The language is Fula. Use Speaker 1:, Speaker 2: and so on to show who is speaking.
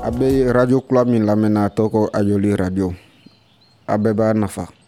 Speaker 1: A bɛ radio kula min lamɛnna a tɔgɔ Ayɔli radio a bɛɛ b'a nafa.